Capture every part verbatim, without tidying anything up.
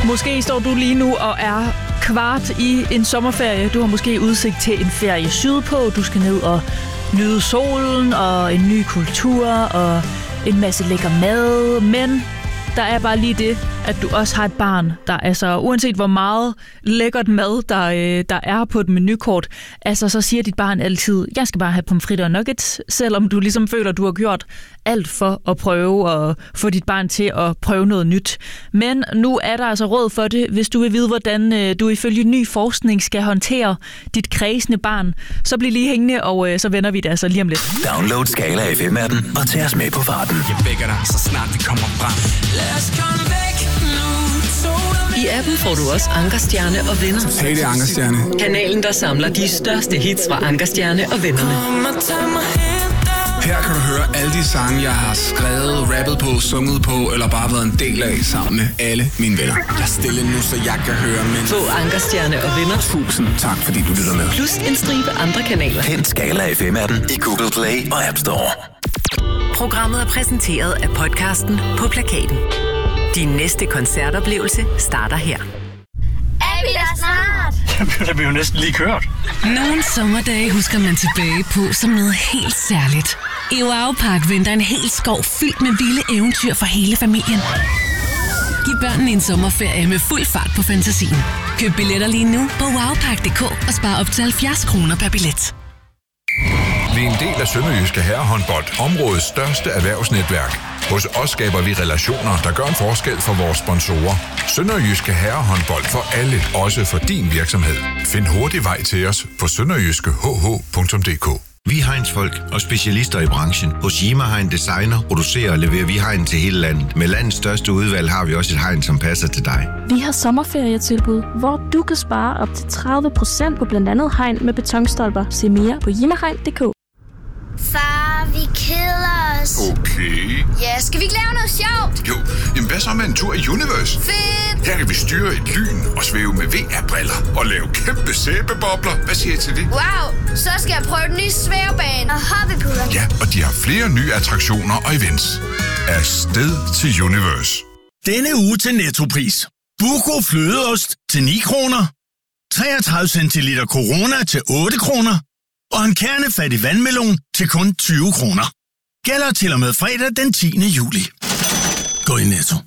Måske står du lige nu og er kvart i en sommerferie. Du har måske udsigt til en ferie sydpå. Du skal ned og nyde solen og en ny kultur og en masse lækker mad. Men der er bare lige det, at du også har et barn, der altså, uanset hvor meget lækkert mad, der, der er på et menukort, altså så siger dit barn altid, jeg skal bare have pomfritter og nuggets, selvom du ligesom føler, at du har gjort alt for at prøve at få dit barn til at prøve noget nyt. Men nu er der altså råd for det, hvis du vil vide, hvordan du ifølge ny forskning skal håndtere dit kredsende barn. Så bliv lige hængende, og så vender vi det altså lige om lidt. Download Skala F M-appen og tag os med på farten. Jeg vækker dig, så snart vi kommer frem. I appen får du også Anker Stjerne og Venner. Hey, det er Anker Stjerne. Kanalen, der samler de største hits fra Anker Stjerne og Vennerne. Her kan du høre alle de sange, jeg har skrevet, rappet på, sunget på, eller bare været en del af sammen med alle mine venner. Jeg er stille nu, så jeg kan høre, men... Få Anker Stjerne og Venner. Tusind tak, fordi du lytter med. Plus en stribe andre kanaler. Hent Skala F M-appen i Google Play og App Store. Programmet er præsenteret af podcasten På Plakaten. Din næste koncertoplevelse starter her. Er vi der snart? Der bliver jo næsten lige kørt. Nogle sommerdage husker man tilbage på som noget helt særligt. I Wow Park venter en hel skov fyldt med vilde eventyr for hele familien. Giv børnene en sommerferie med fuld fart på fantasien. Køb billetter lige nu på wowpark punktum d k og spar op til halvfjerds kroner per billet. Vi er en del af Sønderjyske Herrehåndbold, områdets største erhvervsnetværk. Hos os skaber vi relationer, der gør en forskel for vores sponsorer. Sønderjyske Herrehåndbold for alle, også for din virksomhed. Find hurtig vej til os på sønderjyske h h punktum d k. Vi er Heinz-folk og specialister i branchen. Hos Jima Hein Designer producerer og leverer vi hegn til hele landet. Med landets største udvalg har vi også et hegn, som passer til dig. Vi har sommerferietilbud, hvor du kan spare op til tredive procent på blandt andet hegn med betonstolper. Se mere på jima hein punktum d k. Far, vi keder os. Okay. Ja, skal vi ikke lave noget sjovt? Jo, jamen hvad så med en tur i Universe? Fedt! Her kan vi styre et lyn og svæve med V R-briller og lave kæmpe sæbebobler. Hvad siger I til det? Wow, så skal jeg prøve den nye svævebane og hoppepuder. Ja, og de har flere nye attraktioner og events. Afsted til Universe. Denne uge til Nettopris. Buko flødeost til ni kroner. treogtredive centiliter Corona til otte kroner. Og en kernefattig vandmelon til kun tyve kroner. Gælder til og med fredag den tiende juli. Gå i Netto.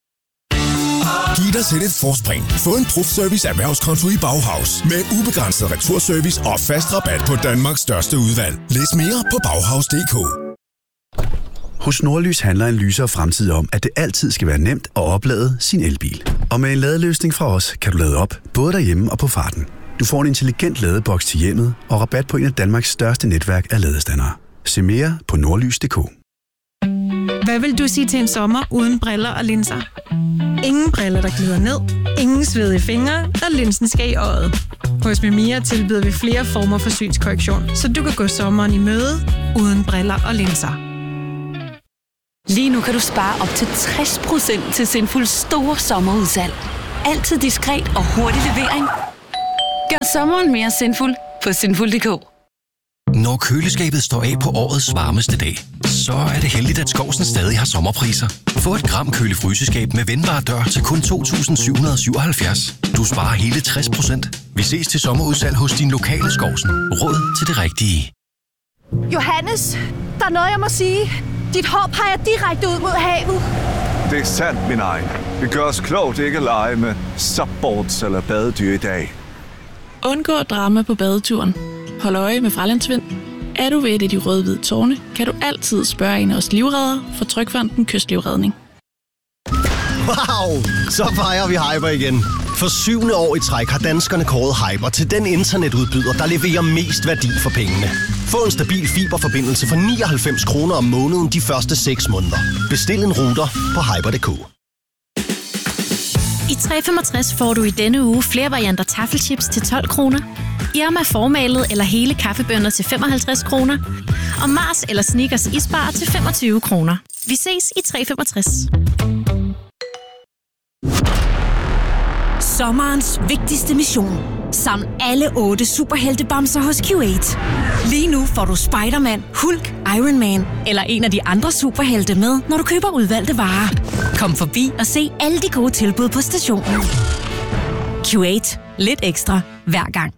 Giv dig selv et forspring. Få en Prof-Service erhvervskonto i Bauhaus. Med ubegrænset returservice og fast rabat på Danmarks største udvalg. Læs mere på bauhaus punktum d k. Hos Nordlys handler en lysere fremtid om, at det altid skal være nemt at oplade sin elbil. Og med en ladeløsning fra os, kan du lade op, både derhjemme og på farten. Du får en intelligent ladeboks til hjemmet og rabat på en af Danmarks største netværk af ladestandere. Se mere på nordlys punktum d k. Hvad vil du sige til en sommer uden briller og linser? Ingen briller, der glider ned. Ingen svedige fingre, og linsen skal i øjet. Hos Mimia tilbyder vi flere former for synskorrektion, så du kan gå sommeren i møde uden briller og linser. Lige nu kan du spare op til tres procent til Sinful store sommerudsalg. Altid diskret og hurtig levering. Gør sommeren mere sinful på sinful punktum d k. Når køleskabet står af på årets varmeste dag, så er det heldigt, at Skovsen stadig har sommerpriser. Få et gram køle-fryseskab med vendbar dør til kun to tusind syv hundrede og syvoghalvfjerds. Du sparer hele tres procent. Vi ses til sommerudsalg hos din lokale Skovsen. Råd til det rigtige. Johannes, der er noget, jeg må sige. Dit hår peger direkte ud mod havet. Det er sandt, min egen. Vi gør os klogt ikke at lege med subboards eller badedyr i dag. Undgå drama på badeturen. Hold øje med fralandsvind. Er du ved et af de røde-hvide tårne, kan du altid spørge en af os livreddere fra Trygfonden Kystlivredning. Wow! Så fejrer vi Hyper igen. For syvende år i træk har danskerne kåret Hyper til den internetudbyder, der leverer mest værdi for pengene. Få en stabil fiberforbindelse for nioghalvfems kroner om måneden de første seks måneder. Bestil en router på hyper punktum d k. I tre femogtres får du i denne uge flere varianter taffelchips til tolv kroner, Irma formalet eller hele kaffebønner til femoghalvtreds kroner, og Mars eller Snickers isbar til femogtyve kroner. Vi ses i tre femogtres. Sommerens vigtigste mission. samt alle otte superheltebamser hos Q otte. Lige nu får du Spider-Man, Hulk, Iron Man eller en af de andre superhelte med, når du køber udvalgte varer. Kom forbi og se alle de gode tilbud på stationen. Q otte. Lidt ekstra hver gang.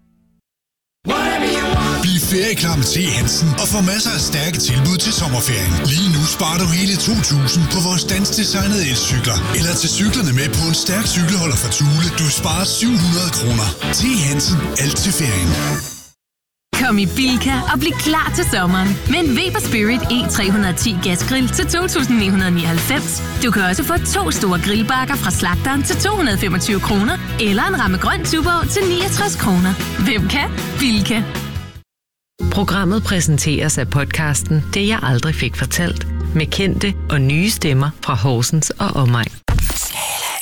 Bliv ferieklar med T. Hansen og få masser af stærke tilbud til sommerferien. Lige nu sparer du hele to tusind på vores dansdesignede elcykler. Eller til cyklerne med på en stærk cykelholder fra Thule. Du sparer syv hundrede kroner. T. Hansen. Alt til ferien. Kom i Bilka og bliv klar til sommeren med en Weber Spirit E tre hundrede og ti gasgrill til to tusind ni hundrede og nioghalvfems. Du kan også få to store grillbakker fra slagteren til to hundrede og femogtyve kroner, eller en ramme grøn tuborg til niogtres kroner. Hvem kan? Bilka. Programmet præsenteres af podcasten Det jeg aldrig fik fortalt, med kendte og nye stemmer fra Horsens og omegn.